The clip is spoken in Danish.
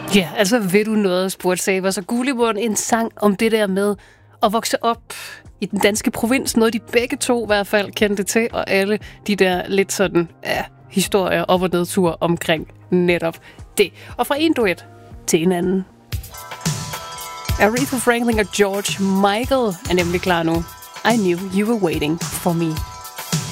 Ja, altså ved du noget, spurgte Saber. Så Gullimund, en sang om det der med at vokse op i den danske provins. Noget, de begge to i hvert fald kendte til. Og alle de der lidt sådan, historier op- og nedtur omkring netop det. Og fra en duet til en anden. Aretha Franklin og George Michael er nemlig klar nu. I knew you were waiting for me.